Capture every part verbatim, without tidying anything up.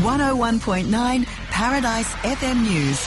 one oh one point nine Paradise F M News.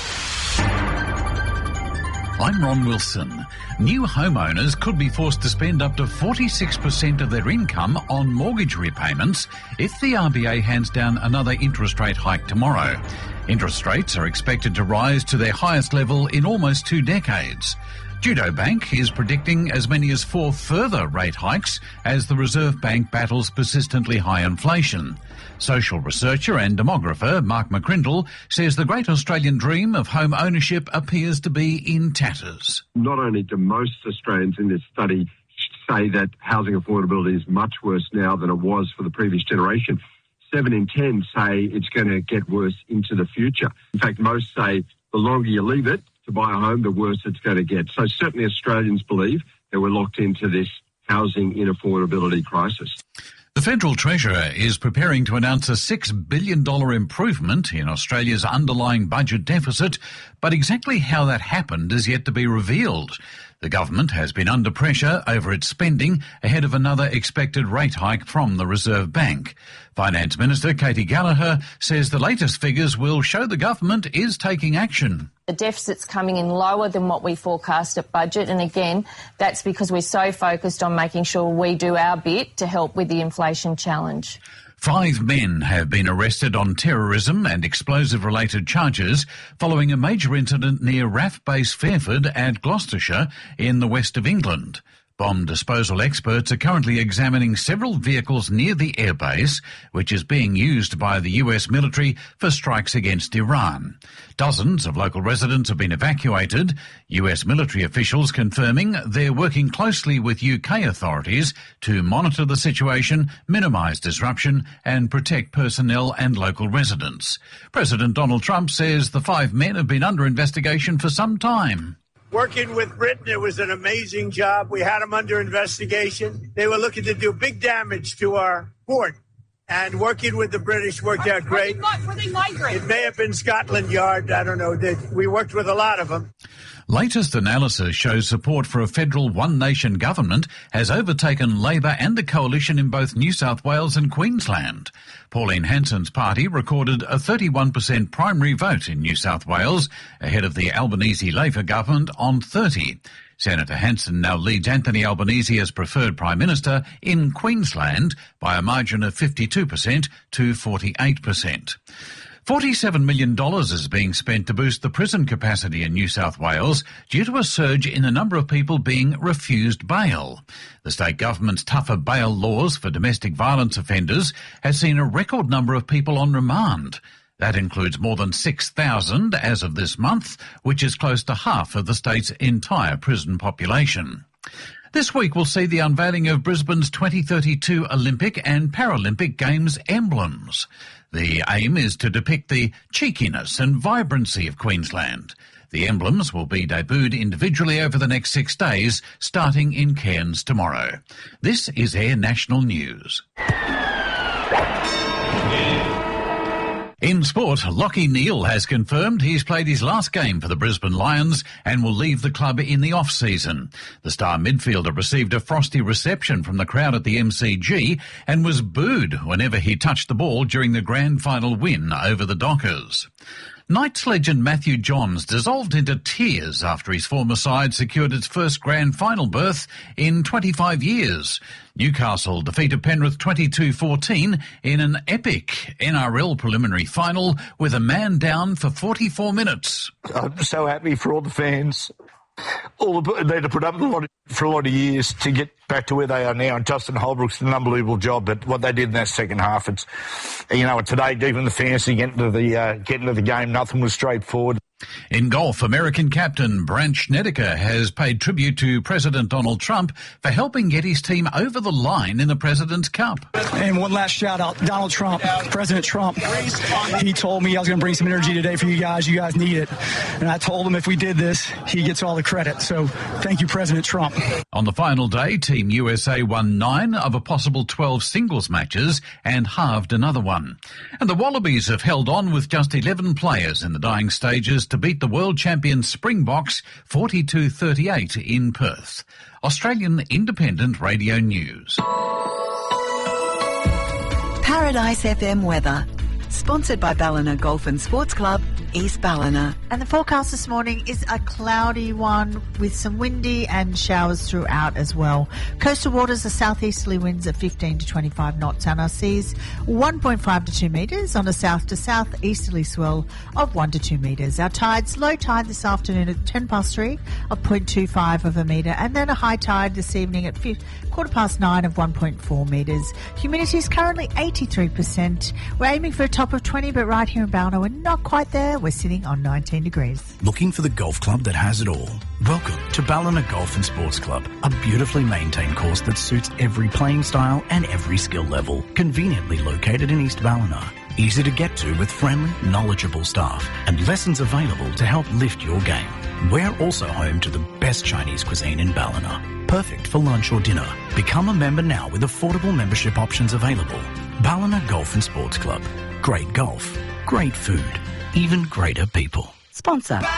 I'm Ron Wilson. New homeowners could be forced to spend up to forty-six percent of their income on mortgage repayments if the R B A hands down another interest rate hike tomorrow. Interest rates are expected to rise to their highest level in almost two decades. Judo Bank is predicting as many as four further rate hikes as the Reserve Bank battles persistently high inflation. Social researcher and demographer Mark McCrindle says the great Australian dream of home ownership appears to be in tatters. Not only do most Australians in this study say that housing affordability is much worse now than it was for the previous generation, seven in ten say it's going to get worse into the future. In fact, most say the longer you leave it to buy a home, the worse it's going to get. So certainly Australians believe that we're locked into this housing inaffordability crisis. The Federal Treasurer is preparing to announce a six billion dollars improvement in Australia's underlying budget deficit, but exactly how that happened is yet to be revealed. The government has been under pressure over its spending ahead of another expected rate hike from the Reserve Bank. Finance Minister Katie Gallagher says the latest figures will show the government is taking action. The deficit's coming in lower than what we forecast at budget, and again, that's because we're so focused on making sure we do our bit to help with the inflation challenge. Five men have been arrested on terrorism and explosive-related charges following a major incident near R A F Base Fairford at Gloucestershire in the west of England. Bomb disposal experts are currently examining several vehicles near the airbase, which is being used by the U S military for strikes against Iran. Dozens of local residents have been evacuated, U S military officials confirming they're working closely with U K authorities to monitor the situation, minimise disruption and protect personnel and local residents. President Donald Trump says the five men have been under investigation for some time. Working with Britain, it was an amazing job. We had them under investigation. They were looking to do big damage to our port. And working with the British worked out great. Were they migrants? It may have been Scotland Yard. I don't know. They, we worked with a lot of them. Latest analysis shows support for a federal one-nation government has overtaken Labor and the coalition in both New South Wales and Queensland. Pauline Hanson's party recorded a thirty-one percent primary vote in New South Wales, ahead of the Albanese Labor government on thirty. Senator Hanson now leads Anthony Albanese as preferred Prime Minister in Queensland by a margin of fifty-two percent to forty-eight percent. forty-seven million dollars is being spent to boost the prison capacity in New South Wales due to a surge in the number of people being refused bail. The state government's tougher bail laws for domestic violence offenders has seen a record number of people on remand. That includes more than six thousand as of this month, which is close to half of the state's entire prison population. This week will see the unveiling of Brisbane's twenty thirty-two Olympic and Paralympic Games emblems. The aim is to depict the cheekiness and vibrancy of Queensland. The emblems will be debuted individually over the next six days, starting in Cairns tomorrow. This is Air National News. In sport, Lachie Neale has confirmed he's played his last game for the Brisbane Lions and will leave the club in the off-season. The star midfielder received a frosty reception from the crowd at the M C G and was booed whenever he touched the ball during the grand final win over the Dockers. Knights legend Matthew Johns dissolved into tears after his former side secured its first grand final berth in twenty-five years. Newcastle defeated Penrith twenty-two fourteen in an epic N R L preliminary final with a man down for forty-four minutes. I'm so happy for all the fans. All the, they had to put up a lot for a lot of years to get back to where they are now. And Justin Holbrook's did an unbelievable job. But what they did in that second half, it's, you know, today, even the fantasy getting to the uh, getting to the game, nothing was straightforward. In golf, American captain Brandt Snedeker has paid tribute to President Donald Trump for helping get his team over the line in the President's Cup. And one last shout out, Donald Trump, President Trump. He told me I was going to bring some energy today for you guys. You guys need it. And I told him if we did this, he gets all the credit. So thank you, President Trump. On the final day, Team U S A won nine of a possible twelve singles matches and halved another one. And the Wallabies have held on with just eleven players in the dying stages to beat the world champion Springboks forty-two thirty-eight in Perth. Australian Independent Radio News. Paradise F M weather. Sponsored by Ballina Golf and Sports Club, East Ballina. And the forecast this morning is a cloudy one with some windy and showers throughout as well. Coastal waters are southeasterly winds at fifteen to twenty-five knots and our seas one point five to two metres on a south to southeasterly swell of one to two metres. Our tides, low tide this afternoon at ten past three of zero point two five of a metre, and then a high tide this evening at quarter past nine of one point four metres. Humidity is currently eighty-three percent. We're aiming for a top of twenty, but right here in Ballina we're not quite there. We're sitting on nineteen degrees. Looking for the golf club that has it all? Welcome to Ballina Golf and Sports Club, a beautifully maintained course that suits every playing style and every skill level. Conveniently located in East Ballina. Easy to get to with friendly, knowledgeable staff and lessons available to help lift your game. We're also home to the best Chinese cuisine in Ballina. Perfect for lunch or dinner. Become a member now with affordable membership options available. Ballina Golf and Sports Club. Great golf, great food, even greater people. Sponsor.